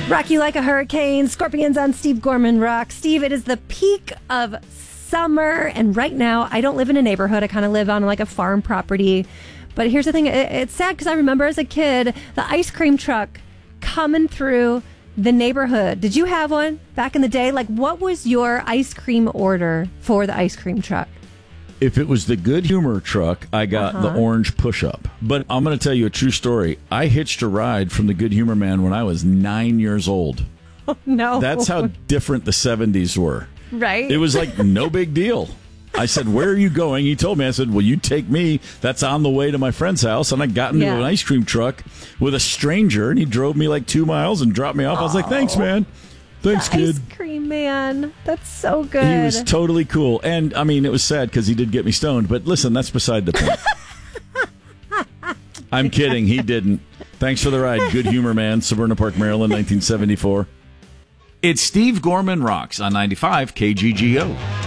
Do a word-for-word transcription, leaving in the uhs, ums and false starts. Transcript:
Rock You Like a Hurricane, Scorpions on Steve Gorman Rock. Steve, it is the peak of summer, and right now, I don't live in a neighborhood. I kind of live on like a farm property. But here's the thing. It, it's sad because I remember as a kid, the ice cream truck coming through the neighborhood. Did you have one back in the day? Like, what was your ice cream order for the ice cream truck? If it was the Good Humor truck, I got Uh-huh. the orange push-up. But I'm going to tell you a true story. I hitched a ride from the Good Humor Man when I was nine years old. Oh, no. That's how different the seventies were. Right? It was like no big deal. I said, where are you going? He told me. I said, well, you take me. That's on the way to my friend's house. And I got into Yeah. an ice cream truck with a stranger, and he drove me like two miles and dropped me off. I was like, thanks, man. Thanks, the kid. Ice cream man. That's so good. He was totally cool. And, I mean, it was sad because he did get me stoned. But listen, that's beside the point. I'm kidding. He didn't. Thanks for the ride, Good Humor Man, Severna Park, Maryland, nineteen seventy-four. It's Steve Gorman Rocks on ninety-five K G G O.